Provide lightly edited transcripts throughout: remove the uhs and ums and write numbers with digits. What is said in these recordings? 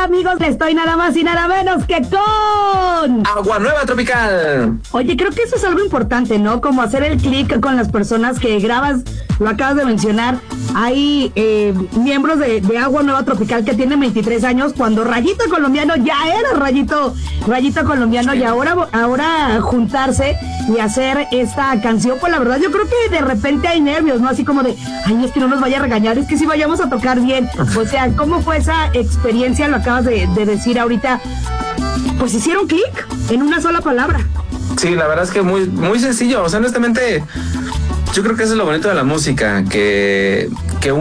amigos? Estoy nada más y nada menos que con Agua Nueva Tropical. Oye, creo que eso es algo importante, ¿no? Como hacer el clic con las personas que grabas, lo acabas de mencionar. Hay miembros de Agua Nueva Tropical que tienen 23 años, cuando Rayito Colombiano ya era Rayito Colombiano, sí. Y ahora juntarse y hacer esta canción, pues la verdad yo creo que de repente hay nervios, ¿no? Así como de, ay, es que no nos vaya a regañar, es que sí vayamos a tocar bien. O sea, ¿cómo fue esa experiencia? Lo acabas de decir ahorita. Pues hicieron clic en una sola palabra. Sí, la verdad es que muy, muy sencillo. O sea, honestamente, yo creo que eso es lo bonito de la música, que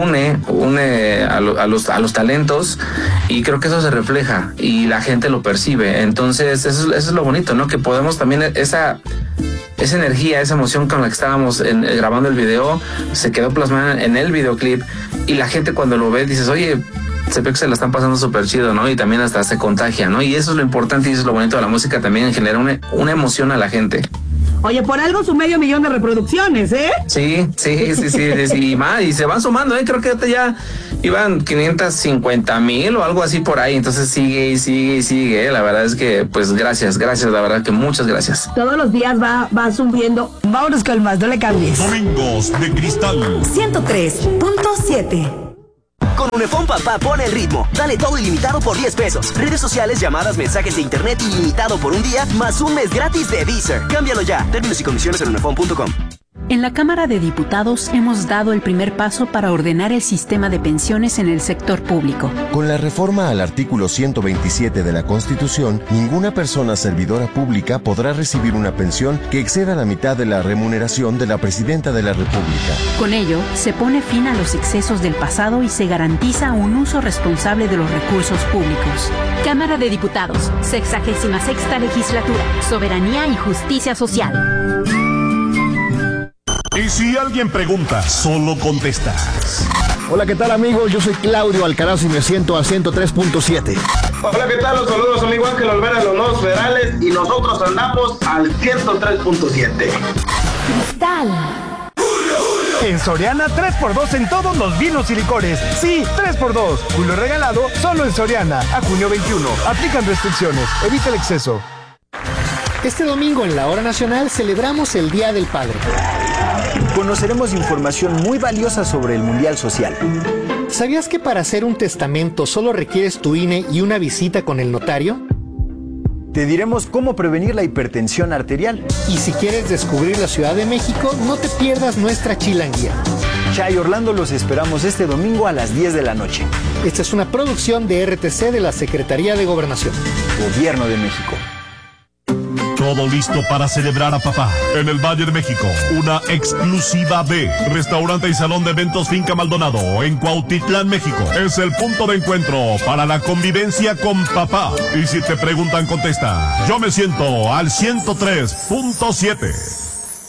une a los talentos, y creo que eso se refleja y la gente lo percibe. Entonces, eso es lo bonito, ¿no? Que podemos también esa energía, esa emoción con la que estábamos grabando el video, se quedó plasmada en el videoclip, y la gente cuando lo ve dices, oye, se ve que se la están pasando súper chido, ¿no? Y también hasta se contagia, ¿no? Y eso es lo importante y eso es lo bonito de la música, también genera una emoción a la gente. Oye, por algo su 500,000 de reproducciones, ¿eh? Sí, y más, y se van sumando, creo que ya iban 550,000 o algo así por ahí, entonces sigue, la verdad es que, pues, gracias, la verdad que muchas gracias. Todos los días va subiendo. Vámonos con más, no le cambies. Domingos de Cristal 103.7. Con Unifón Papá pone el ritmo. Dale todo ilimitado por 10 pesos. Redes sociales, llamadas, mensajes de internet ilimitado por un día, más un mes gratis de Deezer. Cámbialo ya. Términos y condiciones en unifón.com. En la Cámara de Diputados hemos dado el primer paso para ordenar el sistema de pensiones en el sector público. Con la reforma al artículo 127 de la Constitución, ninguna persona servidora pública podrá recibir una pensión que exceda la mitad de la remuneración de la Presidenta de la República. Con ello, se pone fin a los excesos del pasado y se garantiza un uso responsable de los recursos públicos. Cámara de Diputados, 66ª Legislatura, Soberanía y Justicia Social. Y si alguien pregunta, solo contestas. Hola, ¿qué tal, amigos? Yo soy Claudio Alcaraz y me siento a 103.7. Hola, ¿qué tal? Los saludos, amigo Ángel Olvera de los Nuevos Federales, y nosotros andamos al 103.7. Cristal. En Soriana, 3x2 en todos los vinos y licores. Sí, 3x2. Julio regalado solo en Soriana. A junio 21. Aplican restricciones. Evita el exceso. Este domingo en la Hora Nacional celebramos el Día del Padre. Conoceremos información muy valiosa sobre el Mundial Social. ¿Sabías que para hacer un testamento solo requieres tu INE y una visita con el notario? Te diremos cómo prevenir la hipertensión arterial. Y si quieres descubrir la Ciudad de México, no te pierdas nuestra chilanguía. Chay Orlando, los esperamos este domingo a las 10 de la noche. Esta es una producción de RTC de la Secretaría de Gobernación. Gobierno de México. Todo listo para celebrar a papá. En el Valle de México, una exclusiva B. Restaurante y salón de eventos Finca Maldonado, en Cuautitlán, México. Es el punto de encuentro para la convivencia con papá. Y si te preguntan, contesta, yo me siento al 103.7.